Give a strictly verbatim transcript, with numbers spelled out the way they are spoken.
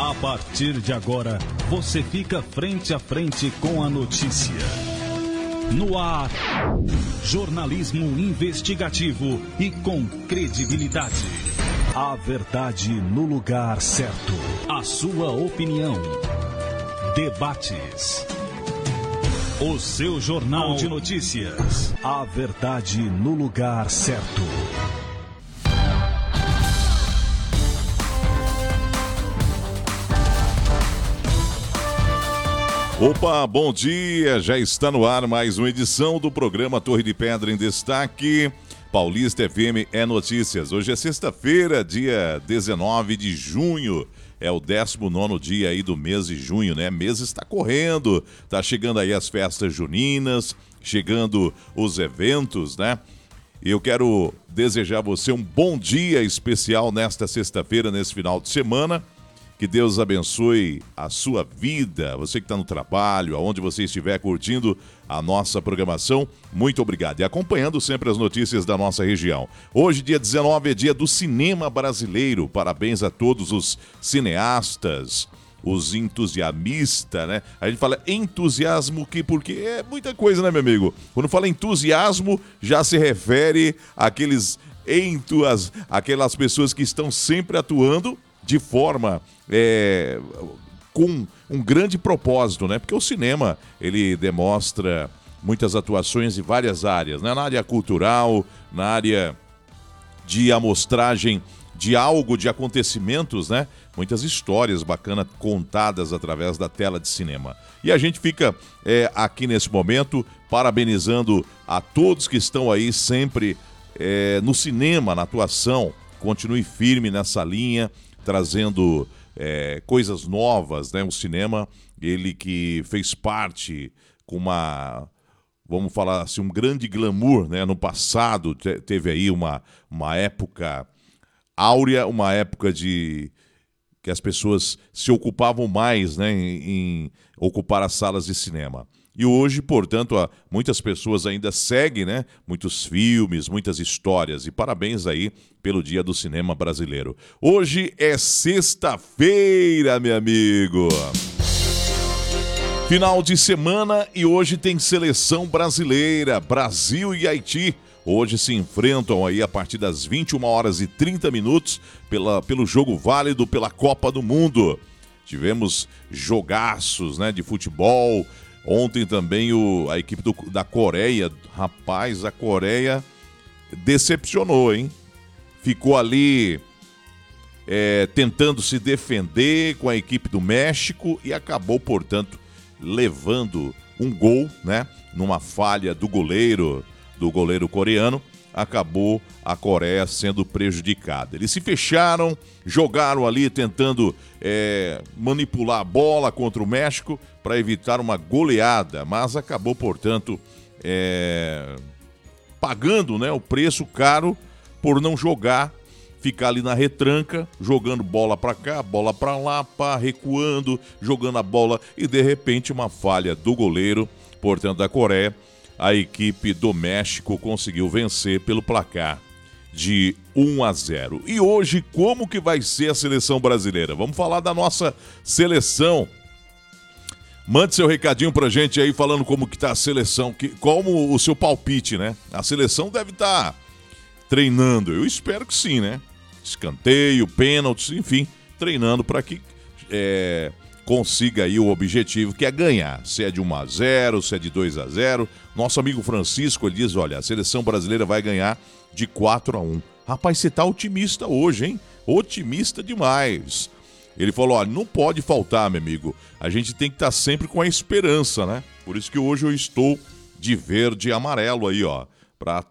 A partir de agora, você fica frente a frente com a notícia. No ar, jornalismo investigativo e com credibilidade. A verdade no lugar certo. A sua opinião. Debates. O seu jornal de notícias. A verdade no lugar certo. Opa, bom dia! Já está no ar mais uma edição do programa Torre de Pedra em Destaque. Paulista F M é Notícias. Hoje é sexta-feira, dia dezenove de junho. É o décimo nono dia aí do mês de junho, né? O mês está correndo, tá chegando aí as festas juninas, chegando os eventos, né? E eu quero desejar a você um bom dia especial nesta sexta-feira, nesse final de semana. Que Deus abençoe a sua vida, você que está no trabalho, aonde você estiver curtindo a nossa programação, muito obrigado. E acompanhando sempre as notícias da nossa região. Hoje, dia dezenove, é dia do cinema brasileiro. Parabéns a todos os cineastas, os entusiastas, né? A gente fala entusiasmo que porque é muita coisa, né, meu amigo? Quando fala entusiasmo, já se refere àqueles entuas, aquelas pessoas que estão sempre atuando de forma é, com um grande propósito, né? Porque o cinema, ele demonstra muitas atuações em várias áreas, né? Na área cultural, na área de amostragem de algo, de acontecimentos, né? Muitas histórias bacanas contadas através da tela de cinema. E a gente fica é, aqui nesse momento parabenizando a todos que estão aí sempre é, no cinema, na atuação. Continue firme nessa linha, trazendo é, coisas novas, né? O cinema, ele que fez parte com uma, vamos falar assim, um grande glamour, né? No passado te- teve aí uma, uma época áurea, uma época de que as pessoas se ocupavam mais, né? Em, em ocupar as salas de cinema. E hoje, portanto, há muitas pessoas ainda seguem, né? Muitos filmes, muitas histórias. E parabéns aí pelo Dia do Cinema Brasileiro. Hoje é sexta-feira, meu amigo. Final de semana e hoje tem seleção brasileira. Brasil e Haiti hoje se enfrentam aí a partir das vinte e uma horas e trinta minutos pela, pelo jogo válido pela Copa do Mundo. Tivemos jogaços, né, de futebol. Ontem também o, a equipe do, da Coreia, rapaz, a Coreia decepcionou, hein? Ficou ali é, tentando se defender com a equipe do México e acabou, portanto, levando um gol, né? Numa falha do goleiro, do goleiro coreano, acabou a Coreia sendo prejudicada. Eles se fecharam, jogaram ali tentando é, manipular a bola contra o México para evitar uma goleada, mas acabou, portanto, é, pagando, né, o preço caro por não jogar, ficar ali na retranca, jogando bola para cá, bola para lá, pá, recuando, jogando a bola e de repente uma falha do goleiro, portanto, da Coreia. A equipe do México conseguiu vencer pelo placar de um a zero. E hoje, como que vai ser a seleção brasileira? Vamos falar da nossa seleção. Mande seu recadinho pra gente aí, falando como que tá a seleção, que, como o seu palpite, né? A seleção deve estar tá treinando, eu espero que sim, né? Escanteio, pênaltis, enfim, treinando para que... É... consiga aí o objetivo, que é ganhar. Se é de um a zero, se é de dois a zero. Nosso amigo Francisco, ele diz, olha, a seleção brasileira vai ganhar de quatro a um. Rapaz, você tá otimista hoje, hein? Otimista demais. Ele falou, olha, não pode faltar, meu amigo. A gente tem que estar sempre com a esperança, né? Por isso que hoje eu estou de verde e amarelo aí, ó. Para